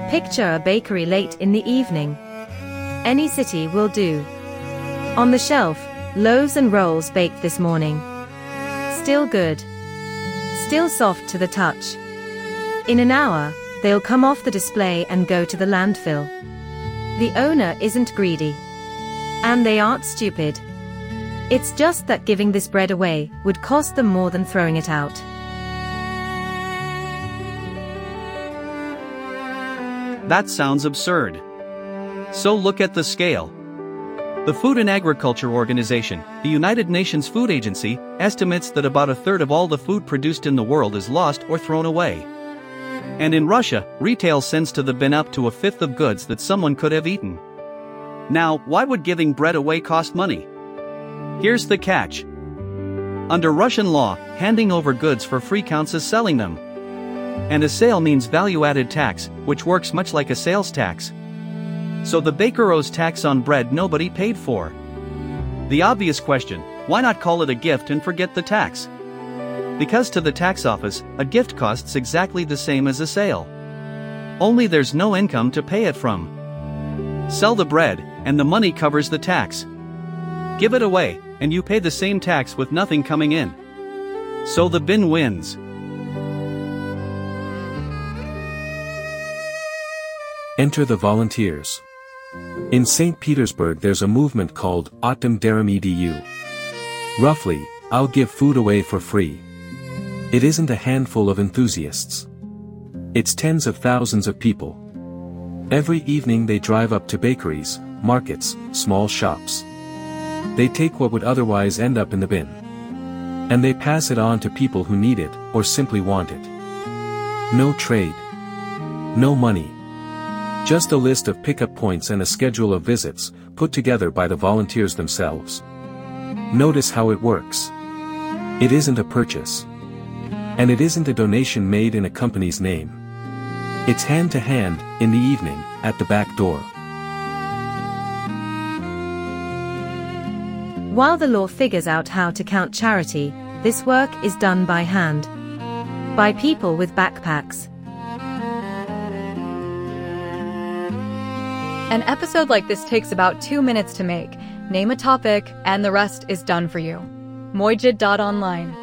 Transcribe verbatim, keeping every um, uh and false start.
Picture a bakery late in the evening. Any city will do. On the shelf, loaves and rolls baked this morning. Still good. Still soft to the touch. In an hour, they'll come off the display and go to the landfill. The owner isn't greedy. And they aren't stupid. It's just that giving this bread away would cost them more than throwing it out. That sounds absurd. So look at the scale. The Food and Agriculture Organization, the United Nations Food Agency, estimates that about a third of all the food produced in the world is lost or thrown away. And in Russia, retail sends to the bin up to a fifth of goods that someone could have eaten. Now, why would giving bread away cost money? Here's the catch. Under Russian law, handing over goods for free counts as selling them. And a sale means value-added tax, which works much like a sales tax. So the baker owes tax on bread nobody paid for. The obvious question, why not call it a gift and forget the tax? Because to the tax office, a gift costs exactly the same as a sale. Only there's no income to pay it from. Sell the bread, and the money covers the tax. Give it away, and you pay the same tax with nothing coming in. So the bin wins. Enter the volunteers. In Saint Petersburg there's a movement called Autumn Darum Edu. Roughly, I'll give food away for free. It isn't a handful of enthusiasts. It's tens of thousands of people. Every evening they drive up to bakeries, markets, small shops. They take what would otherwise end up in the bin. And they pass it on to people who need it, or simply want it. No trade. No money. Just a list of pickup points and a schedule of visits, put together by the volunteers themselves. Notice how it works. It isn't a purchase. And it isn't a donation made in a company's name. It's hand to hand, in the evening, at the back door. While the law figures out how to count charity, this work is done by hand. By people with backpacks. An episode like this takes about two minutes to make. Name a topic, and the rest is done for you. Moijid dot online